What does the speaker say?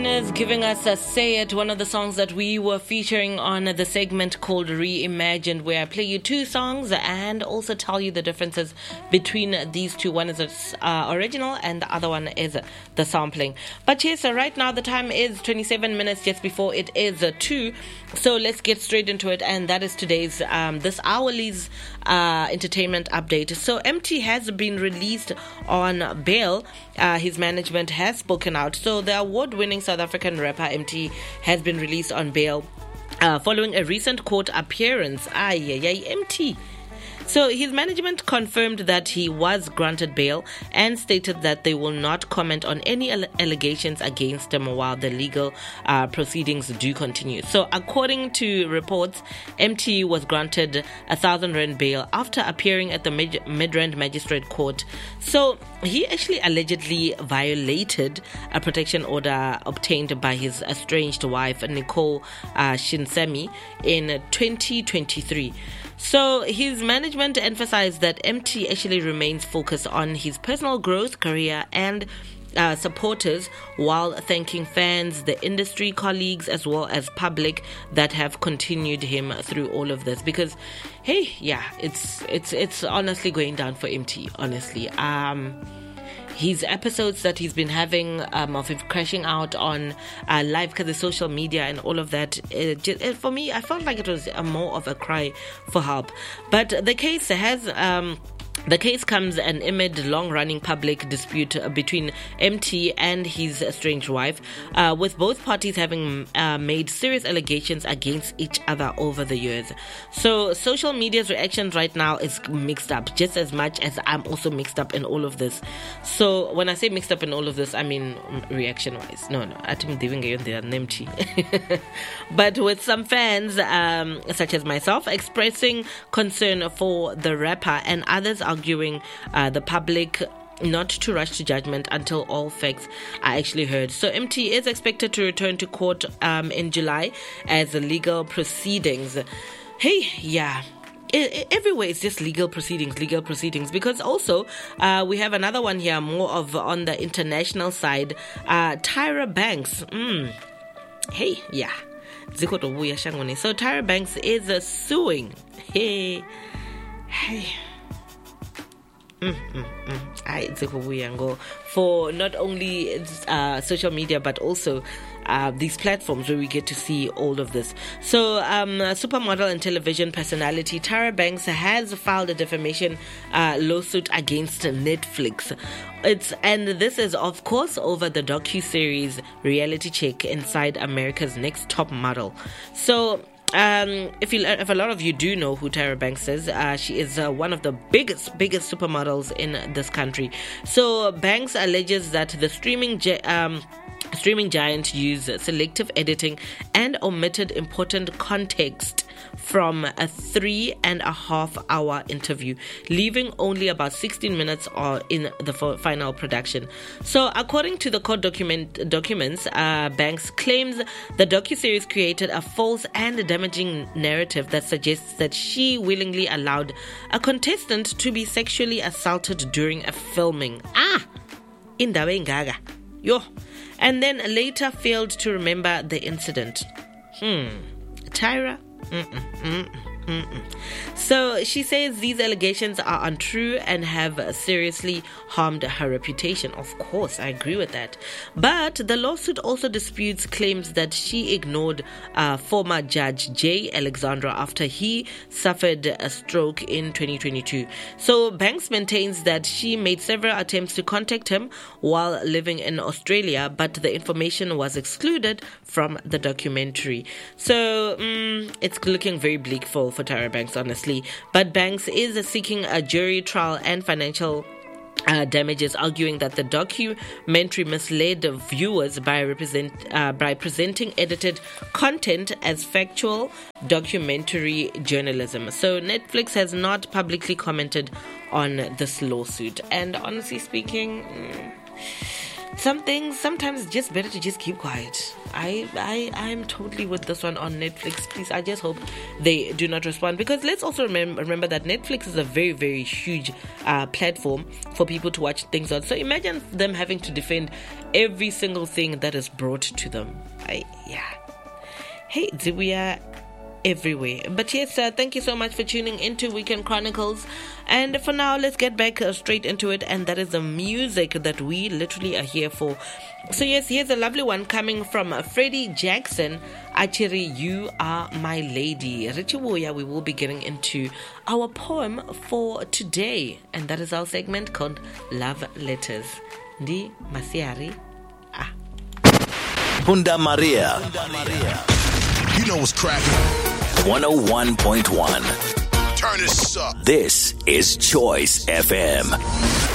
Is giving us a Say It, one of the songs that we were featuring on the segment called Reimagined, where I play you two songs and also tell you the differences between these two. One is original and the other one is the sampling. But yes, right now the time is 27 minutes just before it is 2. So let's get straight into it, and that is today's this hourly's entertainment update. So MT has been released on bail. His management has spoken out. So the award-winning South African rapper MT has been released on bail following a recent court appearance. MT. So his management confirmed that he was granted bail and stated that they will not comment on any allegations against him while the legal proceedings do continue. So according to reports, MT was granted 1,000 rand bail after appearing at the Midrand Magistrate Court. So he actually allegedly violated a protection order obtained by his estranged wife, Nicole Shinsemi, in 2023. So his management emphasized that MT actually remains focused on his personal growth, career, and supporters, while thanking fans, the industry colleagues, as well as public that have continued him through all of this. Because, hey, yeah, it's honestly going down for MT. Honestly, his episodes that he's been having of him crashing out on live because of social media and all of that, for me, I felt like it was more of a cry for help. But the case comes amid long-running public dispute between MT and his estranged wife, with both parties having made serious allegations against each other over the years. So social media's reactions right now is mixed up, just as much as I'm also mixed up in all of this. So when I say mixed up in all of this, I mean reaction-wise. No, I'm doing MT. But with some fans, such as myself, expressing concern for the rapper and others arguing the public not to rush to judgment until all facts are actually heard. So MT is expected to return to court in July as the legal proceedings. Hey, yeah. Everywhere it's just legal proceedings, because also we have another one here, more of on the international side. Tyra Banks. Hey, yeah. So Tyra Banks is suing. Hey. For not only social media but also these platforms where we get to see all of this. So supermodel and television personality Tyra Banks has filed a defamation lawsuit against Netflix. And this is of course over the docu-series Reality Check Inside America's Next Top Model. So if a lot of you do know who Tyra Banks is, she is one of the biggest supermodels in this country. So Banks alleges that the streaming giant used selective editing and omitted important context from a 3.5-hour interview, leaving only about 16 minutes in the final production. So according to the court documents, Banks claims the docuseries created a false and damaging narrative that suggests that she willingly allowed a contestant to be sexually assaulted during a filming. Indaba ingaga. Yo. And then later failed to remember the incident. Tyra? So she says these allegations are untrue and have seriously harmed her reputation. Of course, I agree with that. But the lawsuit also disputes claims that she ignored former judge Jay Alexandra after he suffered a stroke in 2022. So Banks maintains that she made several attempts to contact him while living in Australia, but the information was excluded from the documentary. So it's looking very bleak for Tyra Banks, honestly. But Banks is seeking a jury trial and financial damages, arguing that the documentary misled viewers by presenting edited content as factual documentary journalism. So Netflix has not publicly commented on this lawsuit. And honestly speaking, some things sometimes it's just better to just keep quiet. I'm totally with this one on Netflix. Please, I just hope they do not respond, because let's also remember that Netflix is a very, very huge platform for people to watch things on. So imagine them having to defend every single thing that is brought to them. Hey, we are everywhere. But yes, thank you so much for tuning into Weekend Chronicles. And for now, let's get back straight into it. And that is the music that we literally are here for. So yes, here's a lovely one coming from Freddie Jackson. Achiri, You Are My Lady. Richie Woya, we will be getting into our poem for today. And that is our segment called Love Letters. Ndi Masiari. Punda Maria. You know what's cracking. 101.1. Turn this up. This is Choice FM.